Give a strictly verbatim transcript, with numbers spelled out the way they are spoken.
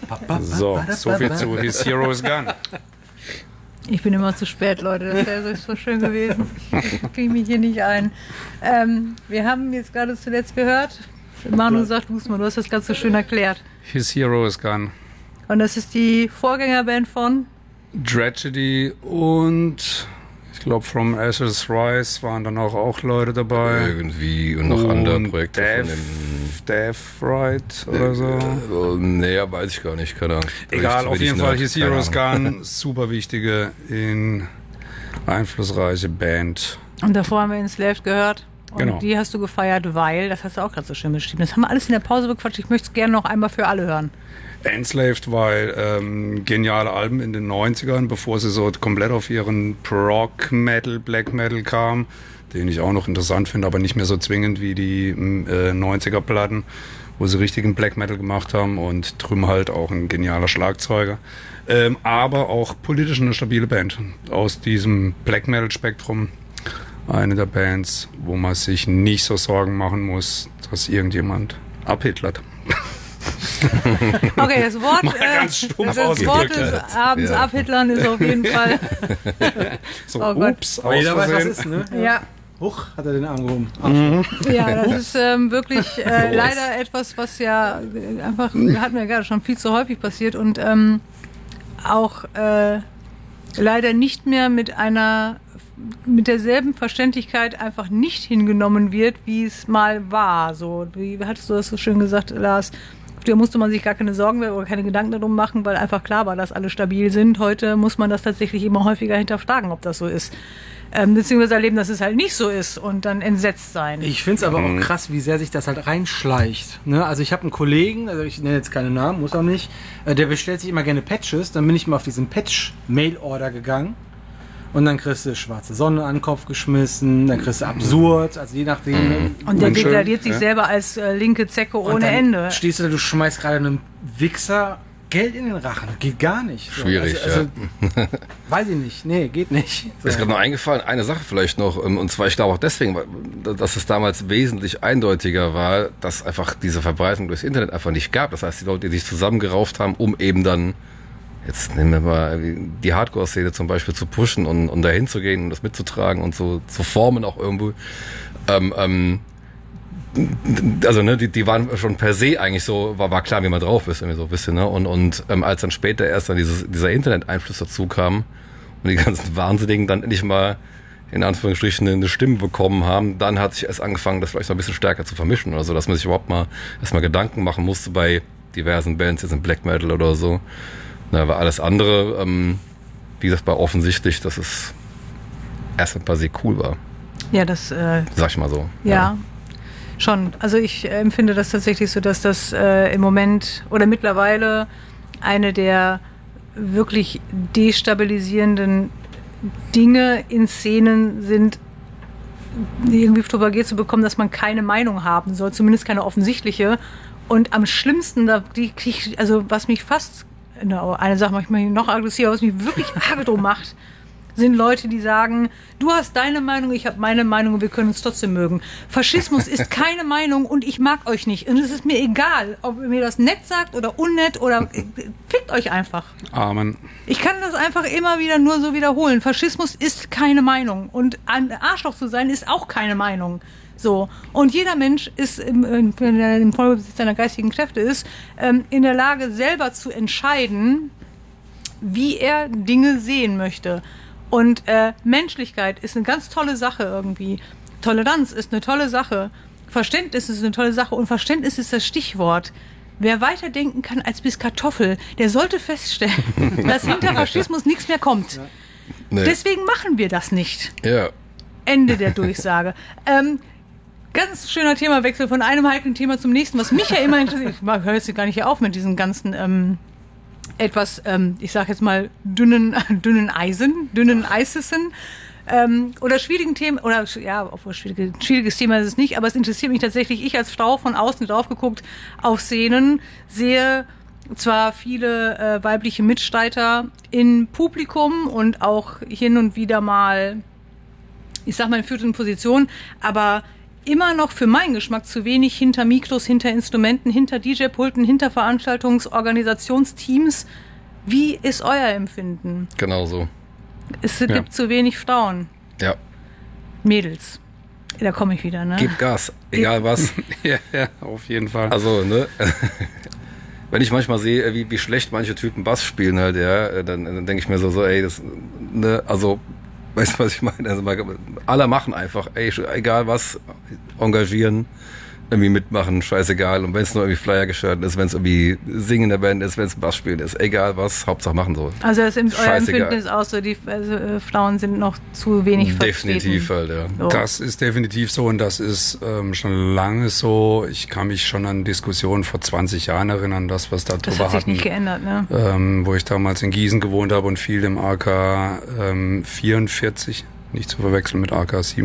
So, so viel zu His Hero Is Gone. Ich bin immer zu spät, Leute. Das wäre so schön gewesen. Ich kriege mich hier nicht ein. Ähm, wir haben jetzt gerade zuletzt gehört, Manu sagt, du hast das ganz so schön erklärt. His Hero Is Gone. Und das ist die Vorgängerband von? Tragedy und ich glaube From Ashes Rise waren dann auch, auch Leute dabei. Irgendwie und noch und andere Projekte Death, von dem... Death Right oder so. Äh, nee, weiß ich gar nicht, keine Ahnung. Egal, auf jeden Fall His Hero Is Gone. Gone, super wichtige, in einflussreiche Band. Und davor haben wir Enslaved gehört. Und genau. Die hast du gefeiert, weil, das hast du auch gerade so schön beschrieben. Das haben wir alles in der Pause bequatscht. Ich möchte es gerne noch einmal für alle hören. Enslaved, weil ähm, geniale Alben in den neunzigern, bevor sie so komplett auf ihren Prog Metal, Black Metal kam, den ich auch noch interessant finde, aber nicht mehr so zwingend wie die äh, neunziger Platten, wo sie richtigen Black Metal gemacht haben, und drüben halt auch ein genialer Schlagzeuger. Ähm, aber auch politisch eine stabile Band aus diesem Black Metal Spektrum. Eine der Bands, wo man sich nicht so Sorgen machen muss, dass irgendjemand abhitlert. Okay, das Wort, Mal ganz äh, stumpf das Wort des halt. abends Ja. abhitlern ist auf jeden Fall. So, Oh Gott. ups, Aber aus jeder weiß, was Versehen. ist, ne? Ja, Huch, hat er den Arm gehoben. Ach, ja, das ist ähm, wirklich äh, leider etwas, was ja äh, einfach, hat mir gerade schon viel zu häufig passiert und ähm, auch äh, leider nicht mehr mit einer, mit derselben Verständlichkeit einfach nicht hingenommen wird, wie es mal war. So, wie hattest du das so schön gesagt, Lars? Früher musste man sich gar keine Sorgen mehr oder keine Gedanken darum machen, weil einfach klar war, dass alle stabil sind. Heute muss man das tatsächlich immer häufiger hinterfragen, ob das so ist. Ähm, beziehungsweise erleben, dass es halt nicht so ist und dann entsetzt sein. ich finde es aber auch krass, wie sehr sich das halt reinschleicht. Ne? Also ich habe einen Kollegen, also ich nenne jetzt keine Namen, muss auch nicht, äh, der bestellt sich immer gerne Patches. Dann bin ich mal auf diesen Patch-Mail-Order gegangen. Und dann kriegst du schwarze Sonne an den Kopf geschmissen, dann kriegst du absurd, also je nachdem. Und der Und schön, deklariert sich ja. selber als äh, linke Zecke Und ohne dann Ende. Stehst du da, du schmeißt gerade einem Wichser Geld in den Rachen. Geht gar nicht. So, Schwierig, also, also, weiß ich nicht. Nee, geht nicht. So. Mir ist gerade noch eingefallen, eine Sache vielleicht noch, ähm, und zwar, ich glaube auch deswegen, weil- dass es damals wesentlich eindeutiger war, dass einfach diese Verbreitung durchs Internet einfach nicht gab. Das heißt, die Leute, die sich zusammengerauft haben, um eben dann, jetzt nehmen wir mal die Hardcore-Szene zum Beispiel zu pushen und, und dahin zu gehen und das mitzutragen und so zu formen auch irgendwo. Ähm, ähm, also ne, die, die waren schon per se eigentlich so, war, war klar, wie man drauf ist, irgendwie so ein bisschen, ne? Und, und ähm, als dann später erst dann dieses, dieser Internet-Einfluss dazu kam und die ganzen Wahnsinnigen dann endlich mal in Anführungsstrichen eine Stimme bekommen haben, dann hat sich erst angefangen, das vielleicht noch ein bisschen stärker zu vermischen oder so, dass man sich überhaupt mal erstmal Gedanken machen musste bei diversen Bands, jetzt in Black Metal oder so. Na, aber alles andere, ähm, wie gesagt, war offensichtlich, dass es erst per se cool war, Ja, das, äh, sag ich mal so. ja, schon. Also ich äh, empfinde das tatsächlich so, dass das äh, im Moment oder mittlerweile eine der wirklich destabilisierenden Dinge in Szenen sind, irgendwie propagiert zu bekommen, dass man keine Meinung haben soll, zumindest keine offensichtliche. Und am schlimmsten, da die krieg ich, also was mich fast, no, eine Sache manchmal noch aggressiver, was mich wirklich agro macht, sind Leute, die sagen, du hast deine Meinung, ich habe meine Meinung und wir können uns trotzdem mögen. Faschismus ist keine Meinung und ich mag euch nicht. Und es ist mir egal, ob ihr mir das nett sagt oder unnett oder fickt euch einfach. Amen. Ich kann das einfach immer wieder nur so wiederholen. Faschismus ist keine Meinung und ein Arschloch zu sein ist auch keine Meinung. So. Und jeder Mensch ist, im, wenn er im Vollbesitz seiner geistigen Kräfte ist, ähm, in der Lage, selber zu entscheiden, wie er Dinge sehen möchte. Und äh, Menschlichkeit ist eine ganz tolle Sache irgendwie. Toleranz ist eine tolle Sache. Verständnis ist eine tolle Sache. Und Verständnis ist das Stichwort. Wer weiterdenken kann als bis Kartoffel, der sollte feststellen, dass hinter Faschismus nichts mehr kommt. Nee. Deswegen machen wir das nicht. Ja. Ende der Durchsage. ähm, ganz schöner Themawechsel von einem heiklen Thema zum nächsten, was mich ja immer interessiert. Ich höre jetzt gar nicht hier auf mit diesen ganzen ähm, etwas, ähm, ich sage jetzt mal, dünnen, dünnen Eisen, dünnen Eisesen ähm, oder schwierigen Themen, oder ja, obwohl schwierige, schwieriges Thema ist es nicht, aber es interessiert mich tatsächlich, ich als Frau von außen drauf geguckt, auf Szenen, sehe zwar viele äh, weibliche Mitstreiter im Publikum und auch hin und wieder mal, ich sag mal, in führenden Positionen, aber immer noch für meinen Geschmack zu wenig hinter Mikros, hinter Instrumenten, hinter D J-Pulten, hinter Veranstaltungsorganisationsteams. Wie ist euer Empfinden? Genau so. Es Ja. gibt zu wenig Frauen. Ja. Mädels. Da komme ich wieder, ne? Gib Gas, egal was. Ja, ja, auf jeden Fall. Also, ne? Wenn ich manchmal sehe, wie, wie schlecht manche Typen Bass spielen halt, ja, dann, dann denke ich mir so, so, ey, das, ne, also, weißt du, was ich meine? Also, alle machen einfach, ey, egal was, engagieren, irgendwie mitmachen, scheißegal. Und wenn es nur irgendwie Flyer gestalten ist, wenn es irgendwie Singen in der Band ist, wenn es Bass spielen ist, egal was, Hauptsache machen so. Also das, euer Scheißegal. Empfinden ist auch so, die also, äh, Frauen sind noch zu wenig Definitiv vertreten. halt, ja. So. Das ist definitiv so und das ist ähm, schon lange so. Ich kann mich schon an Diskussionen vor zwanzig Jahren erinnern, das, was da Das drüber hat sich hatten. nicht geändert, ne? Ähm, wo ich damals in Gießen gewohnt habe und viel im A K ähm, vierundvierzig, nicht zu verwechseln mit A K